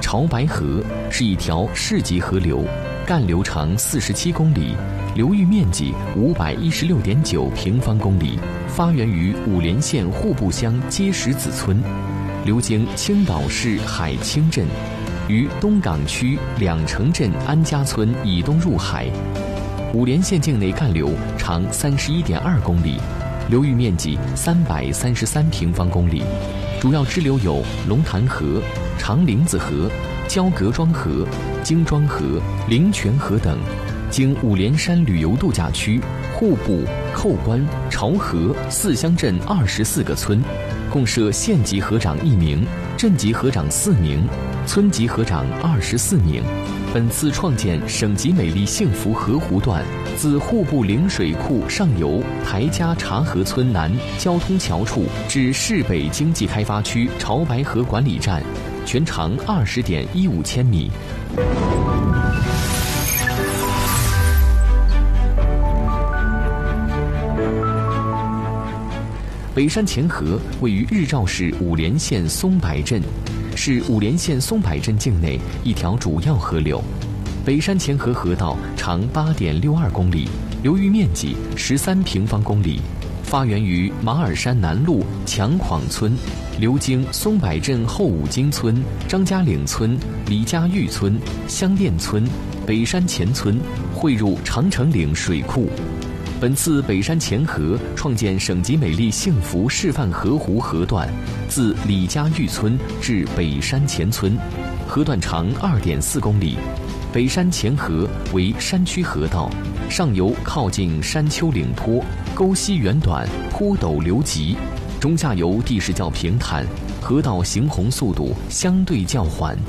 潮白河是一条市级河流，干流长47公里，流域面积516.9平方公里，发源于五莲县户部乡碣石子村，流经青岛市海清镇，于东港区两城镇安家村以东入海。五莲县境内干流长31.2公里，流域面积333平方公里，主要支流有龙潭河、长林子河、焦格庄河、金庄河、灵泉河等，经五莲山旅游度假区、户部、寇官、潮河4乡镇24个村，共设县级河长1名，镇级河长4名，村级河长24名。本次创建省级美丽幸福河湖段，自户部陵水库上游台家茶河村南交通桥处至市北经济开发区潮白河管理站，全长20.15千米。北山前河位于日照市五莲县松柏镇，是五莲县松柏镇境内一条主要河流。北山前河河道长8.62公里，流域面积13平方公里，发源于马尔山南路强匡村，流经松柏镇后五金村、张家岭村、李家峪村、香店村、北山前村，汇入长城岭水库。本次北山前河创建省级美丽幸福示范河湖河段，自李家峪村至北山前村，河段长2.4公里。北山前河为山区河道，上游靠近山丘岭坡，沟溪远短，坡陡流急；中下游地势较平坦，河道行洪速度相对较缓。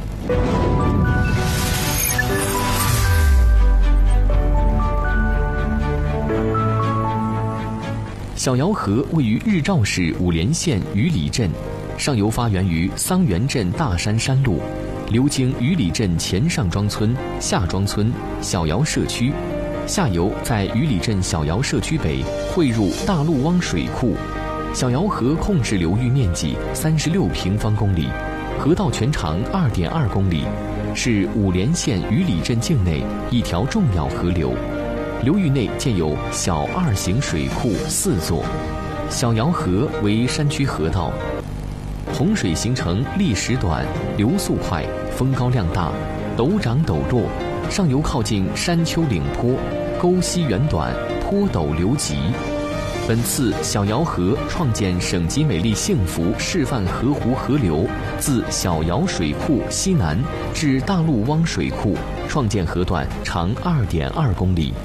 小瑶河位于日照市五莲县鱼里镇，上游发源于桑园镇大山山路，流经鱼里镇前上庄村、下庄村、小瑶社区，下游在鱼里镇小瑶社区北汇入大陆汪水库。小瑶河控制流域面积36平方公里，河道全长2.2公里，是五莲县鱼里镇境内一条重要河流。流域内建有小2型水库4座。小瑶河为山区河道，洪水形成历时短，流速快，风高浪大，陡涨陡落，上游靠近山丘岭坡，沟溪远短，坡陡流急。本次小瑶河创建省级美丽幸福示范河湖河流，自小瑶水库西南至大陆汪水库，创建河段长2.2公里。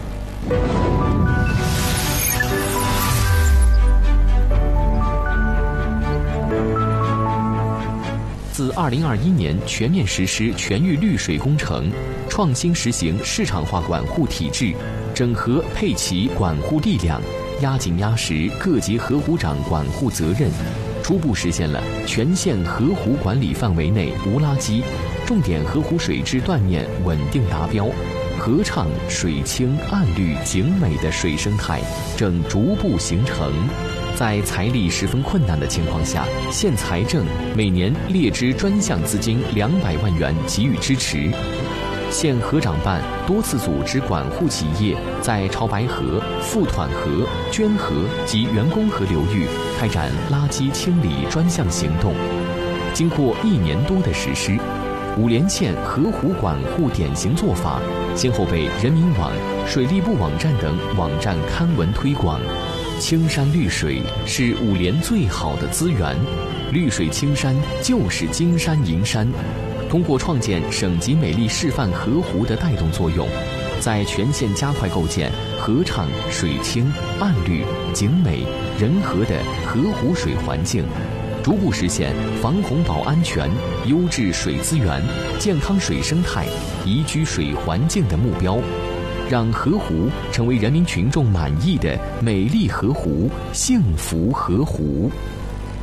自2021年全面实施全域绿水工程，创新实行市场化管护体制，整合配齐管护力量，压紧压实各级河湖长管护责任，初步实现了全县河湖管理范围内无垃圾，重点河湖水质断面稳定达标，河畅水清岸绿景美的水生态正逐步形成。在财力十分困难的情况下，县财政每年列支专项资金200万元给予支持。县河长办多次组织管护企业在潮白河、富团河、捐河及员工河流域开展垃圾清理专项行动。经过1年多的实施，五莲县河湖管护典型做法先后被人民网、水利部网站等网站刊文推广。青山绿水是五莲最好的资源，绿水青山就是金山银山。通过创建省级美丽示范河湖的带动作用，在全县加快构建河畅水清岸绿景美人和的河湖水环境，逐步实现防洪保安全、优质水资源、健康水生态、宜居水环境的目标，让河湖成为人民群众满意的美丽河湖、幸福河湖。